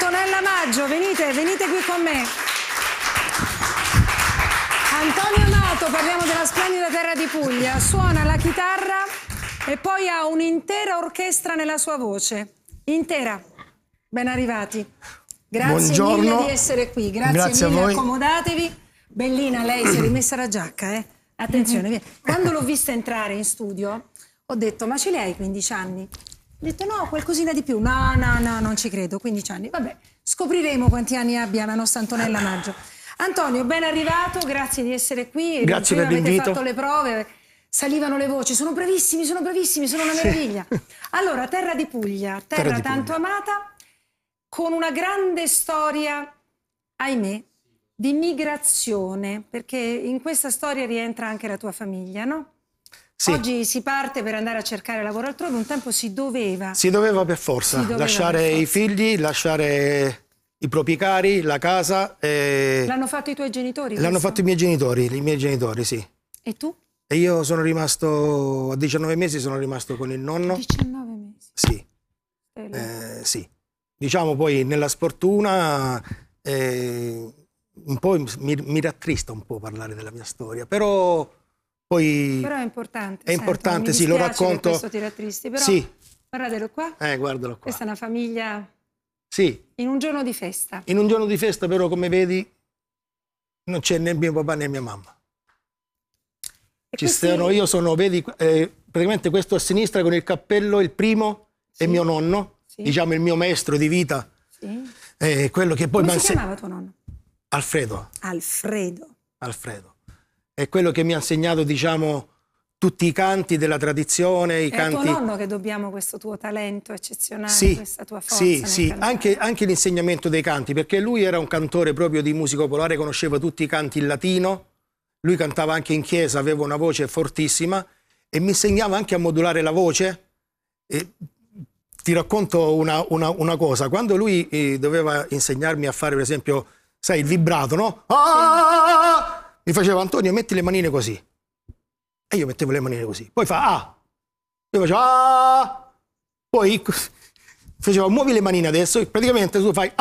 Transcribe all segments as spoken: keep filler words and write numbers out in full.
Antonella Maggio, venite, venite qui con me. Antonio Amato, parliamo della splendida terra di Puglia, suona la chitarra e poi ha un'intera orchestra nella sua voce. Intera. Ben arrivati. Grazie Buongiorno. mille di essere qui, grazie, Grazie mille, a voi. accomodatevi. Bellina, lei si è rimessa la giacca, eh? Attenzione, via. Quando l'ho vista entrare in studio, ho detto, ma ce li hai quindici anni? Ho detto, no, qualcosina di più. No, no, no, non ci credo, quindici anni. Vabbè, scopriremo quanti anni abbia la nostra Antonella Maggio. Antonio, ben arrivato, grazie di essere qui. Grazie Prima per avete l'invito. fatto le prove, salivano le voci, sono bravissimi, sono bravissimi, sono una meraviglia. Allora, terra di Puglia, terra, Terra di tanto Puglia. amata, con una grande storia, ahimè, di migrazione, perché in questa storia rientra anche la tua famiglia, no? Sì. Oggi si parte per andare a cercare lavoro altrove, un tempo si doveva. Si doveva per forza Si doveva lasciare per forza. i figli, lasciare i propri cari, la casa. E... L'hanno fatto i tuoi genitori? L'hanno questo? fatto i miei genitori, i miei genitori, sì. E tu? E io sono rimasto, a diciannove mesi sono rimasto con il nonno. diciannove mesi. Sì, Eh, eh, sì. Diciamo poi nella sfortuna eh, un po' mi, mi rattrista un po' parlare della mia storia, però poi... Però è importante. È importante, mi sì, lo dispiace racconto. che questo ti rattristi, però Sì. guardatelo qua. Eh, guardalo qua. Questa è una famiglia Sì, in un giorno di festa. in un giorno di festa però come vedi non c'è né mio papà né mia mamma. E Ci questi- sono, io sono, vedi, eh, praticamente questo a sinistra con il cappello, il primo Sì. è mio nonno, Sì. diciamo il mio maestro di vita, Sì. eh, quello che poi Come mi ha si inse- chiamava tuo nonno? Alfredo, Alfredo. Alfredo, è quello che mi ha insegnato, diciamo, tutti i canti della tradizione, i È a tuo canti... nonno che dobbiamo questo tuo talento eccezionale, Sì, questa tua forza sì, nel sì, cantare. anche, anche l'insegnamento dei canti, perché lui era un cantore proprio di musica popolare, conosceva tutti i canti in latino, lui cantava anche in chiesa, aveva una voce fortissima e mi insegnava anche a modulare la voce. E ti racconto una, una- una cosa, quando lui eh, doveva insegnarmi a fare per esempio, sai, il vibrato, no? Ah! Mi faceva, Antonio, metti le manine così. E io mettevo le manine così. Poi fa ah! Io facevo ah! Poi faceva muovi le manine adesso e praticamente tu fai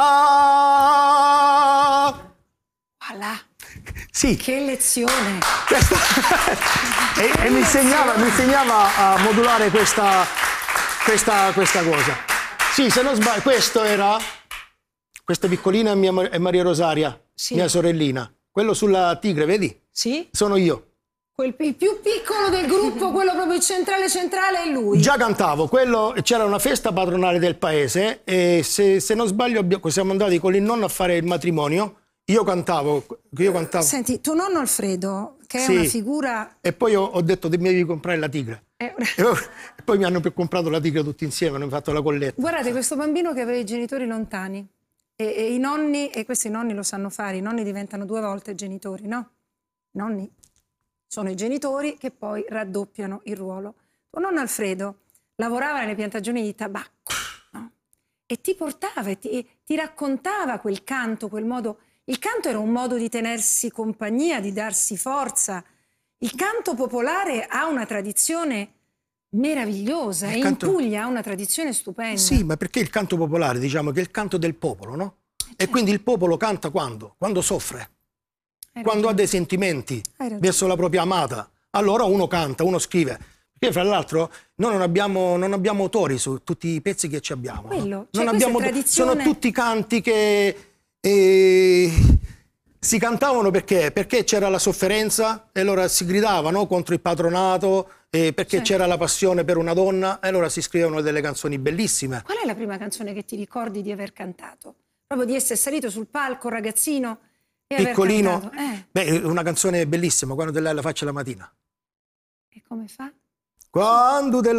ah! Voilà, Sì, che lezione! questa- e, e mi, insegnava, mi insegnava a modulare questa, questa, questa cosa. Sì, se non sbaglio, questo era, questa piccolina è, mia, è Maria Rosaria, Sì. mia sorellina. Quello sulla tigre, vedi? Sì? Sono io. Quel, il più piccolo del gruppo, quello proprio centrale centrale, è lui. Già cantavo, quello, c'era una festa patronale del paese e se, se non sbaglio abbiamo- siamo andati con il nonno a fare il matrimonio. Io cantavo, io cantavo. Senti, tuo nonno Alfredo, che è Sì. una figura... E poi ho, ho detto, mi devi comprare la tigre. è una- E poi mi hanno comprato la tigre tutti insieme, hanno fatto la colletta. Guardate, questo bambino che aveva i genitori lontani e, e i nonni, e questi nonni lo sanno fare, i nonni diventano due volte genitori, no? I nonni sono i genitori che poi raddoppiano il ruolo. Tuo nonno Alfredo lavorava nelle piantagioni di tabacco, no? E ti portava e ti, ti raccontava quel canto, quel modo... Il canto era un modo di tenersi compagnia, di darsi forza. Il canto popolare ha una tradizione meravigliosa Il e canto- in Puglia ha una tradizione stupenda. Sì, ma perché il canto popolare, diciamo che è il canto del popolo, no? E quindi il popolo canta quando? Quando soffre, Hai quando ha ragione. dei sentimenti Hai ragione. verso la propria amata. Allora uno canta, uno scrive. Perché fra l'altro noi non abbiamo, non abbiamo autori su tutti i pezzi che ci abbiamo. no? Quello, cioè, Non questa è abbiamo, tradizione- sono tutti canti che eh, si cantavano perché? Perché c'era la sofferenza e allora si gridava, no? Contro il patronato, eh, perché Sì. c'era la passione per una donna e allora si scrivevano delle canzoni bellissime. Qual è la prima canzone che ti ricordi di aver cantato? Proprio di essere salito sul palco, ragazzino, e aver Piccolino, cantato. Eh, beh, una canzone bellissima, quando te la faccia la mattina. e come fa? Quando te